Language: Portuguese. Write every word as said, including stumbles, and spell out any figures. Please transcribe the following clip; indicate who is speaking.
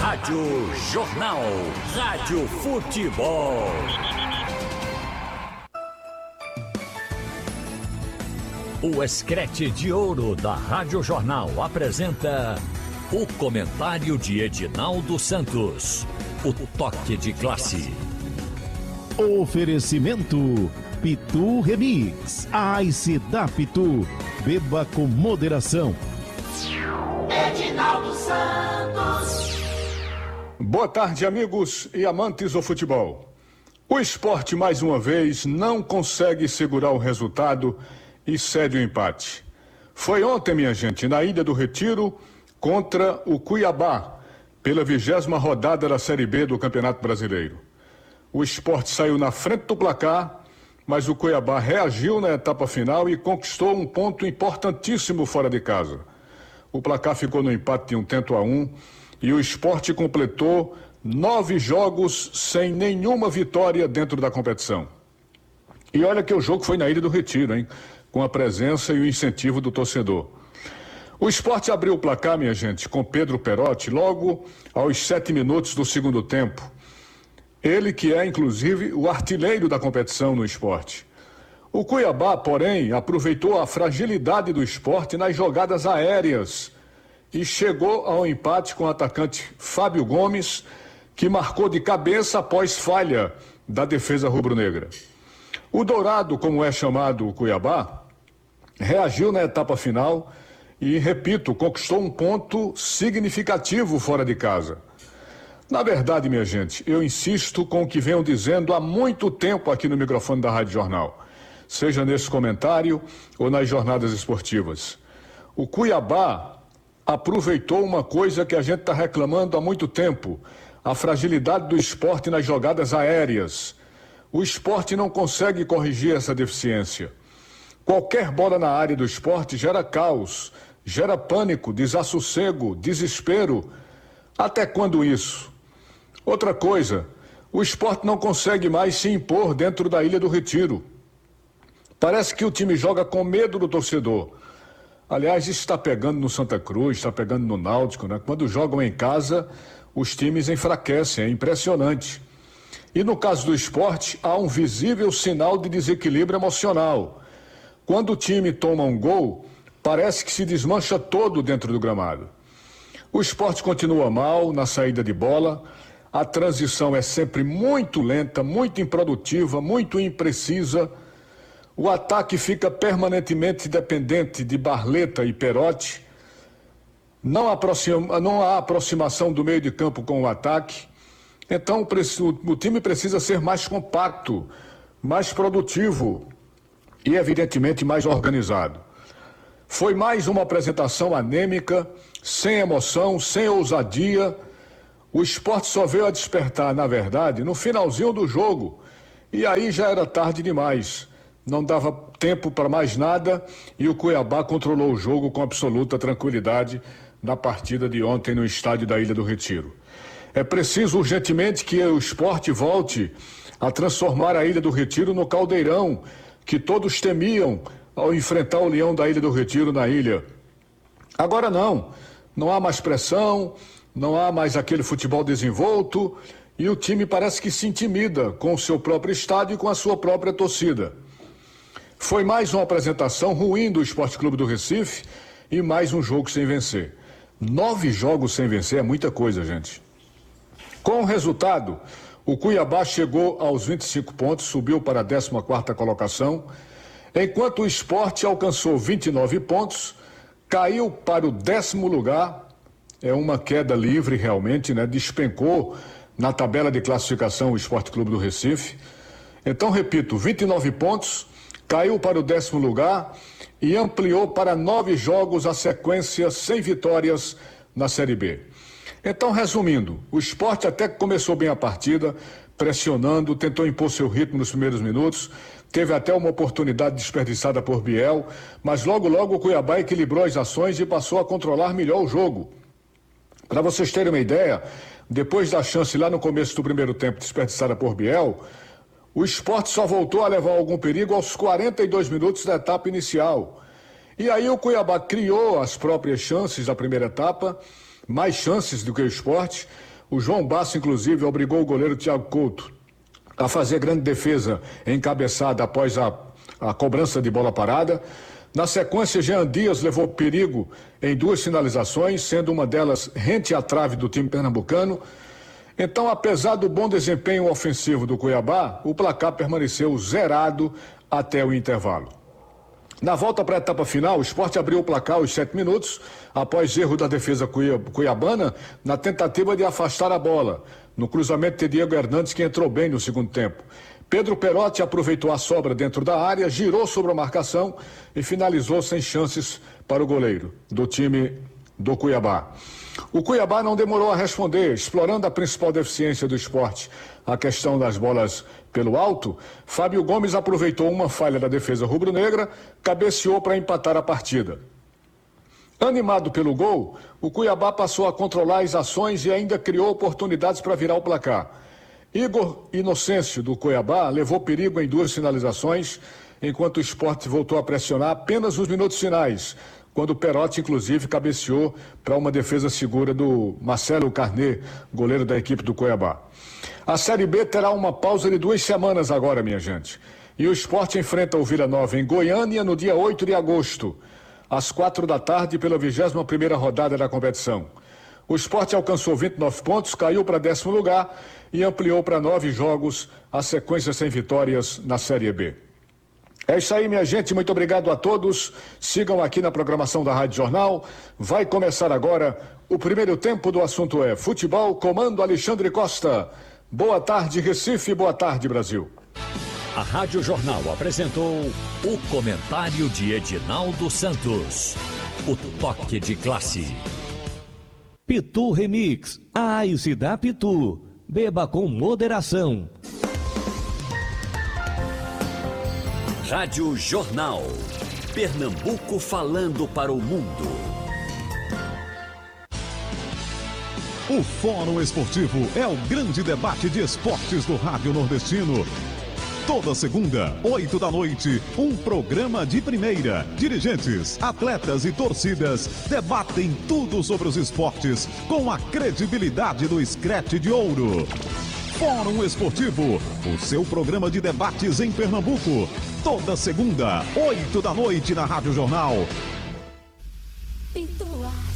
Speaker 1: Rádio Jornal. Rádio Futebol. O Escrete de Ouro da Rádio Jornal apresenta o comentário de Edinaldo Santos. O toque de classe.
Speaker 2: Oferecimento Pitu Remix. Ice da Pitu. Beba com moderação.
Speaker 3: Edinaldo Santos.
Speaker 4: Boa tarde, amigos e amantes do futebol. O esporte, mais uma vez, não consegue segurar o resultado e cede o empate. Foi ontem, minha gente, na Ilha do Retiro, contra o Cuiabá, pela vigésima rodada da Série B do Campeonato Brasileiro. O esporte saiu na frente do placar, mas o Cuiabá reagiu na etapa final e conquistou um ponto importantíssimo fora de casa. O placar ficou no empate de um tento a um e o esporte completou nove jogos sem nenhuma vitória dentro da competição. E olha que o jogo foi na Ilha do Retiro, hein? Com a presença e o incentivo do torcedor. O esporte abriu o placar, minha gente, com Pedro Perotti, logo aos sete minutos do segundo tempo. Ele que é, inclusive, o artilheiro da competição no esporte. O Cuiabá, porém, aproveitou a fragilidade do esporte nas jogadas aéreas e chegou ao empate com o atacante Fábio Gomes, que marcou de cabeça após falha da defesa rubro-negra. O Dourado, como é chamado o Cuiabá, reagiu na etapa final e, repito, conquistou um ponto significativo fora de casa. Na verdade, minha gente, eu insisto com o que venho dizendo há muito tempo aqui no microfone da Rádio Jornal, seja nesse comentário ou nas jornadas esportivas. O Cuiabá aproveitou uma coisa que a gente está reclamando há muito tempo, a fragilidade do esporte nas jogadas aéreas. O esporte não consegue corrigir essa deficiência. Qualquer bola na área do esporte gera caos, gera pânico, desassossego, desespero. Até quando isso? Outra coisa, o esporte não consegue mais se impor dentro da Ilha do Retiro. Parece que o time joga com medo do torcedor. Aliás, isso está pegando no Santa Cruz, está pegando no Náutico, né? Quando jogam em casa, os times enfraquecem, é impressionante. E no caso do esporte, há um visível sinal de desequilíbrio emocional. Quando o time toma um gol, parece que se desmancha todo dentro do gramado. O esporte continua mal na saída de bola, a transição é sempre muito lenta, muito improdutiva, muito imprecisa. O ataque fica permanentemente dependente de Barleta e Perotti. Não, aproxima, não há aproximação do meio de campo com o ataque. Então o time precisa ser mais compacto, mais produtivo e, evidentemente, mais organizado. Foi mais uma apresentação anêmica, sem emoção, sem ousadia. O esporte só veio a despertar, na verdade, no finalzinho do jogo. E aí já era tarde demais. Não dava tempo para mais nada e o Cuiabá controlou o jogo com absoluta tranquilidade na partida de ontem no estádio da Ilha do Retiro. É preciso urgentemente que o esporte volte a transformar a Ilha do Retiro no caldeirão que todos temiam ao enfrentar o Leão da Ilha do Retiro na ilha. Agora não, não há mais pressão, não há mais aquele futebol desenvolto e o time parece que se intimida com o seu próprio estádio e com a sua própria torcida. Foi mais uma apresentação ruim do Esporte Clube do Recife e mais um jogo sem vencer. Nove jogos sem vencer é muita coisa, gente. Com o resultado, o Cuiabá chegou aos vinte e cinco pontos, subiu para a décima quarta colocação, enquanto o Sport alcançou vinte e nove pontos, caiu para o décimo lugar, é uma queda livre realmente, né? Despencou na tabela de classificação o Esporte Clube do Recife. Então, repito, vinte e nove pontos, caiu para o décimo lugar e ampliou para nove jogos a sequência sem vitórias na Série B. Então, resumindo, o Sport até que começou bem a partida, pressionando, tentou impor seu ritmo nos primeiros minutos, teve até uma oportunidade desperdiçada por Biel, mas logo logo o Cuiabá equilibrou as ações e passou a controlar melhor o jogo. Para vocês terem uma ideia, depois da chance lá no começo do primeiro tempo desperdiçada por Biel, o Sport só voltou a levar algum perigo aos quarenta e dois minutos da etapa inicial. E aí o Cuiabá criou as próprias chances da primeira etapa, mais chances do que o Sport, O João Basso, inclusive, obrigou o goleiro Thiago Couto a fazer grande defesa encabeçada após a, a cobrança de bola parada. Na sequência, Jean Dias levou perigo em duas finalizações, sendo uma delas rente à trave do time pernambucano. Então, apesar do bom desempenho ofensivo do Cuiabá, o placar permaneceu zerado até o intervalo. Na volta para a etapa final, o Sport abriu o placar aos sete minutos, após erro da defesa cuiabana, na tentativa de afastar a bola, no cruzamento de Diego Hernandes, que entrou bem no segundo tempo. Pedro Perotti aproveitou a sobra dentro da área, girou sobre a marcação e finalizou sem chances para o goleiro do time do Cuiabá. O Cuiabá não demorou a responder, explorando a principal deficiência do Sport, a questão das bolas pelo alto. Fábio Gomes aproveitou uma falha da defesa rubro-negra, cabeceou para empatar a partida. Animado pelo gol, o Cuiabá passou a controlar as ações e ainda criou oportunidades para virar o placar. Igor Inocêncio, do Cuiabá, levou perigo em duas finalizações, enquanto o Sport voltou a pressionar apenas nos minutos finais, quando o Perotti, inclusive, cabeceou para uma defesa segura do Marcelo Carnet, goleiro da equipe do Cuiabá. A Série B terá uma pausa de duas semanas agora, minha gente. E o Sport enfrenta o Vila Nova em Goiânia no dia oito de agosto, às quatro da tarde, pela vigésima primeira rodada da competição. O Sport alcançou vinte e nove pontos, caiu para décimo lugar e ampliou para nove jogos a sequência sem vitórias na Série B. É isso aí, minha gente. Muito obrigado a todos. Sigam aqui na programação da Rádio Jornal. Vai começar agora o primeiro tempo do assunto é futebol. Comando Alexandre Costa. Boa tarde, Recife. Boa tarde, Brasil.
Speaker 1: A Rádio Jornal apresentou o comentário de Edinaldo Santos. O toque de classe.
Speaker 2: Pitu Remix. A Ice da Pitu. Beba com moderação.
Speaker 1: Rádio Jornal. Pernambuco falando para o mundo.
Speaker 2: O Fórum Esportivo é o grande debate de esportes do Rádio Nordestino. Toda segunda, oito da noite, um programa de primeira. Dirigentes, atletas e torcidas debatem tudo sobre os esportes com a credibilidade do Scratch de Ouro. Fórum Esportivo, o seu programa de debates em Pernambuco. Toda segunda, oito da noite na Rádio Jornal.